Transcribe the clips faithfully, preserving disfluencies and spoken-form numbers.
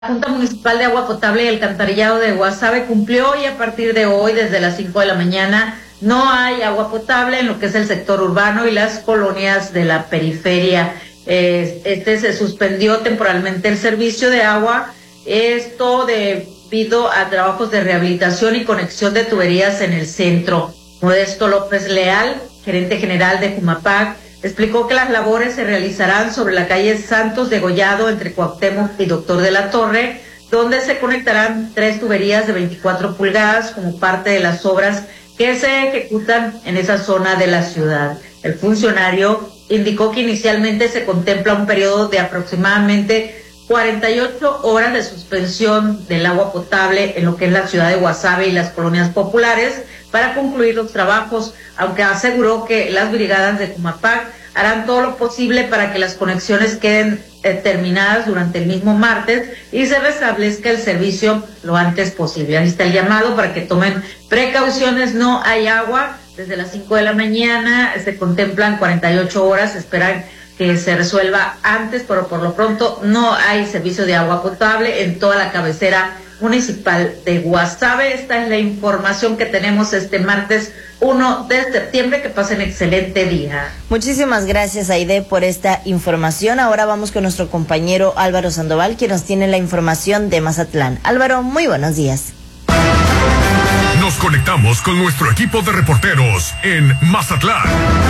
La Junta Municipal de Agua Potable y Alcantarillado de Guasave cumplió y a partir de hoy, desde las cinco de la mañana, no hay agua potable en lo que es el sector urbano y las colonias de la periferia. Eh, este se suspendió temporalmente el servicio de agua, esto debido a trabajos de rehabilitación y conexión de tuberías en el centro. Modesto López Leal, gerente general de Jumapac, explicó que las labores se realizarán sobre la calle Santos de Gollado entre Cuauhtémoc y Doctor de la Torre, donde se conectarán tres tuberías de veinticuatro pulgadas como parte de las obras que se ejecutan en esa zona de la ciudad. El funcionario indicó que inicialmente se contempla un periodo de aproximadamente cuarenta y ocho horas de suspensión del agua potable en lo que es la ciudad de Guasave y las colonias populares para concluir los trabajos, aunque aseguró que las brigadas de Jumapac harán todo lo posible para que las conexiones queden eh, terminadas durante el mismo martes y se restablezca el servicio lo antes posible. Ahí está el llamado para que tomen precauciones. No hay agua desde las cinco de la mañana, se contemplan cuarenta y ocho horas, esperan que se resuelva antes, pero por lo pronto no hay servicio de agua potable en toda la cabecera municipal de Guasave. Esta es la información que tenemos este martes uno de septiembre. Que pasen excelente día. Muchísimas gracias, Aide, por esta información. Ahora vamos con nuestro compañero Álvaro Sandoval, que nos tiene la información de Mazatlán. Álvaro, muy buenos días. Nos conectamos con nuestro equipo de reporteros en Mazatlán.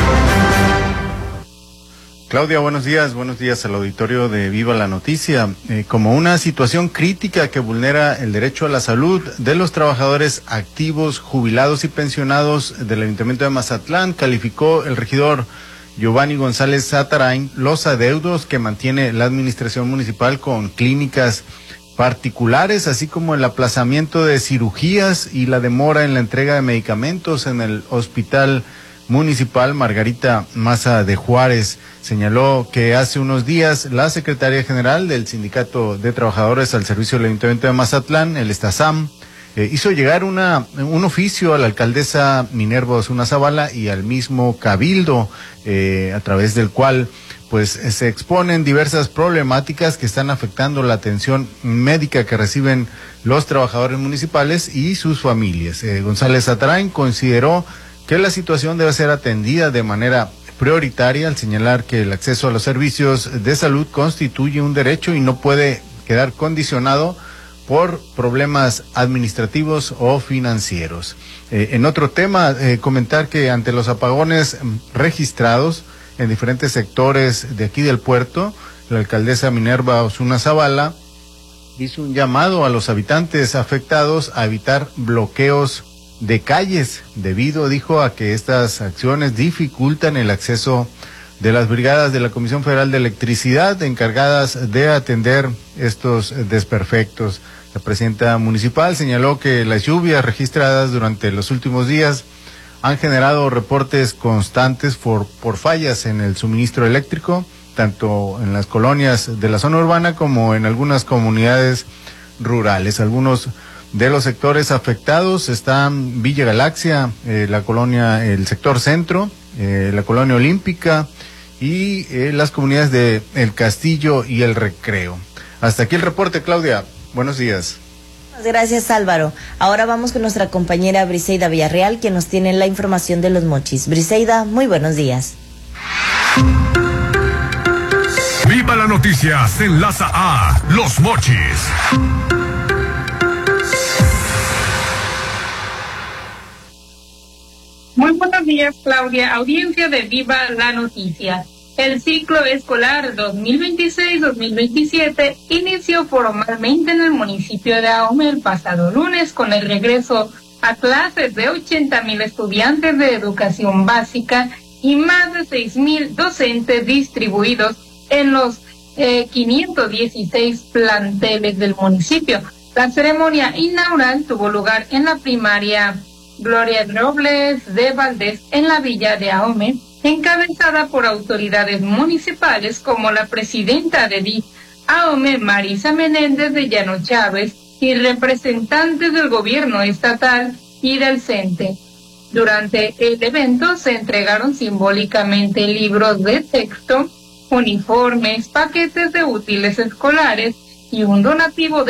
Claudia, buenos días, buenos días al auditorio de Viva la Noticia. Eh, como una situación crítica que vulnera el derecho a la salud de los trabajadores activos, jubilados y pensionados del Ayuntamiento de Mazatlán, calificó el regidor Giovanni González Zatarain los adeudos que mantiene la administración municipal con clínicas particulares, así como el aplazamiento de cirugías y la demora en la entrega de medicamentos en el Hospital Municipal Margarita Maza de Juárez. Señaló que hace unos días la secretaria general del Sindicato de Trabajadores al Servicio del Ayuntamiento de Mazatlán, el Estasam, eh, hizo llegar una un oficio a la alcaldesa Minerva Osuna Zavala y al mismo Cabildo, eh, a través del cual pues se exponen diversas problemáticas que están afectando la atención médica que reciben los trabajadores municipales y sus familias. Eh, González Zatarain consideró que la situación debe ser atendida de manera prioritaria al señalar que el acceso a los servicios de salud constituye un derecho y no puede quedar condicionado por problemas administrativos o financieros. Eh, en otro tema, eh, comentar que ante los apagones registrados en diferentes sectores de aquí del puerto, la alcaldesa Minerva Osuna Zavala hizo un llamado a los habitantes afectados a evitar bloqueos de calles, debido, dijo, a que estas acciones dificultan el acceso de las brigadas de la Comisión Federal de Electricidad encargadas de atender estos desperfectos. La presidenta municipal señaló que las lluvias registradas durante los últimos días han generado reportes constantes por, por fallas en el suministro eléctrico, tanto en las colonias de la zona urbana como en algunas comunidades rurales. Algunos de los sectores afectados están Villa Galaxia, eh, la colonia, el sector centro, eh, la colonia olímpica y eh, las comunidades de El Castillo y El Recreo. Hasta aquí el reporte, Claudia. Buenos días. Gracias, Álvaro. Ahora vamos con nuestra compañera Briseida Villarreal, que nos tiene la información de Los Mochis. Briseida, muy buenos días. Viva la Noticia se enlaza a Los Mochis. Muy buenos días, Claudia. Audiencia de Viva la Noticia. El ciclo escolar dos mil veintiséis dos mil veintisiete inició formalmente en el municipio de Ahome el pasado lunes con el regreso a clases de ochenta mil estudiantes de educación básica y más de seis mil docentes distribuidos en los eh, quinientos dieciséis planteles del municipio. La ceremonia inaugural tuvo lugar en la primaria Gloria Robles de Valdés en la villa de Ahome, encabezada por autoridades municipales como la presidenta de D I F Ahome, Marisa Menéndez de Llano Chávez, y representantes del gobierno estatal y del CENTE. Durante el evento se entregaron simbólicamente libros de texto, uniformes, paquetes de útiles escolares y un donativo de